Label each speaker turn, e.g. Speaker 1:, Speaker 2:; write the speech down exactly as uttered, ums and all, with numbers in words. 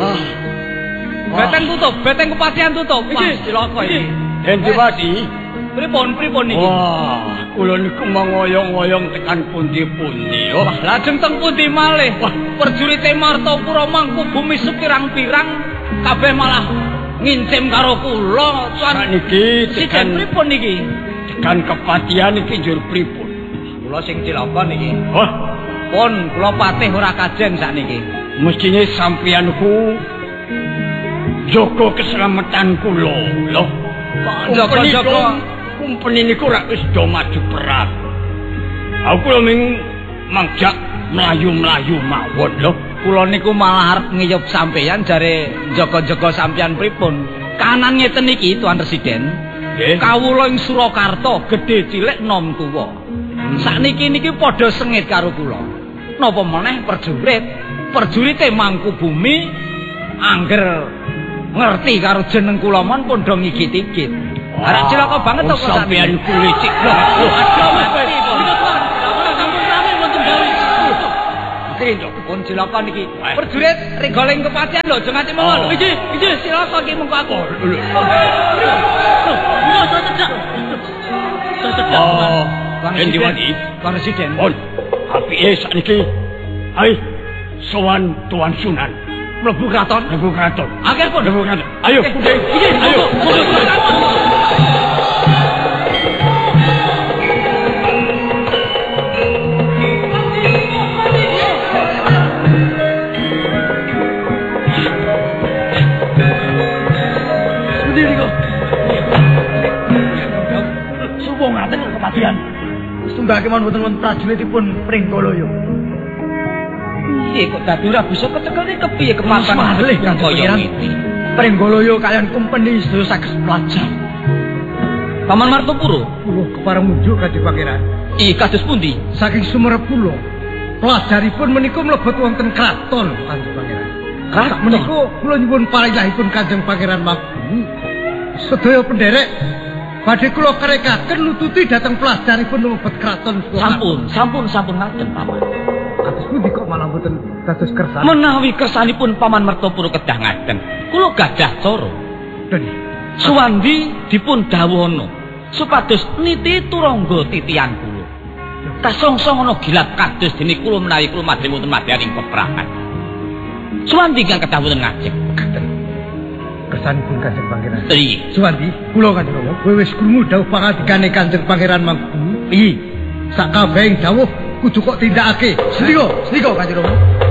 Speaker 1: Wah.
Speaker 2: Beteng tutup, beteng kepastian tutup. Iki cilaka iki.
Speaker 1: Endi Wadi?
Speaker 2: Pripun pripun niki?
Speaker 1: Wah, kula niku mangoyong-oyong tekan pundi-pundi.
Speaker 2: Wah, lajeng teng pundi malih? Wah, perjurite Martapura mangku bumi sepirang-pirang kabeh malah ngincim karo kula.
Speaker 1: Saniki tekan
Speaker 2: pripun niki?
Speaker 1: Tekan kepatihan iki njur pripun?
Speaker 2: Kula sing cilaka niki.
Speaker 1: Wah,
Speaker 2: pun kula patih ora kajeng sakniki.
Speaker 1: Mestine sampeyan ku jaga keselamatan kula lho.
Speaker 2: Jaga-jaga
Speaker 1: kumpeni niku ora wis do maju perang. Aku lho ming mangjak mlayu-mlayu mawon lho.
Speaker 2: Kula niku malah arep ngiyup sampeyan jare jaga-jaga sampeyan pripun? Kanan ngeten iki Tuan Residen.
Speaker 1: Nggih.
Speaker 2: Kawula ing Surakarta gedhe cilik nom tuwa. Hmm. Sakniki niki padha sengit karo kula. Napa meneh perjurit? Perjurite mangku bumi angger ngerti karo jeneng kula mon pun do ngigit-igit. Arek cilaka banget to kok
Speaker 1: sampeyan kulicik.
Speaker 2: Aduh, mati. Sampun rame wonten gawe. Iki pun cilaka niki. Perjurit regoling kepatihan lho, aja nganti mawon. Iki, iki cilaka iki mengko aku. Lho, cecak. Cecak.
Speaker 1: Oh, endi Wadi?
Speaker 2: Pak Presiden.
Speaker 1: Pun, apike sakniki? Hai, sowan Tuan Sunan.
Speaker 2: Mlebu kraton,
Speaker 1: mlebu kraton.
Speaker 2: Akhir pun
Speaker 1: mlebu kraton. Ayo, budhe.
Speaker 2: Iki, ayo. Sendiri kok. Suwo ngaten kematian. Setunggal kemawon mboten wonten prajuritipun Pringgoloyo. Piye kok dadi ora bisa kecekel iki kepiye kepapan malih kaya ngene. Pringgoloyo kalian kumpeni sedaya saged pelajar. Paman Martapura, kula kepareng munjuk Kanjeng Pangeran. Ih, kados pundi? Saking sumerep kula. Pelajaripun menika mlebet wonten kraton Kanjeng Pangeran. Kraton menika kula nyuwun paringahipun Kanjeng Pangeran Mangku. Sedaya penderek badhe kula kerekaken nututi dhateng pelajaripun mlebet kraton. Sampun, sampun, sampun ngaten, Paman. Kados pundi kok malah mboten dados kersan? Menawi kersanipun Paman Martapura kedah ngaten, kula gadah cara. Dene suwandi dipun dawuhana supados niti turangga titian kula. Kasongso ana gilap kados dene kula menawi kula madhep wonten madyaning peperangan. Suwandi kang kedah wonten ngajeng. Ngaten. Kersanipun Kanjeng Pangeran. Iya. Suwandi, kula Kanjeng Rama, kowe wis krungu dawuh pangandikane Kanjeng Pangeran Mangku. Iya. Sak kabehing dawuh kudu kok tindakake. Sendika, sendika Kanjeng Rama.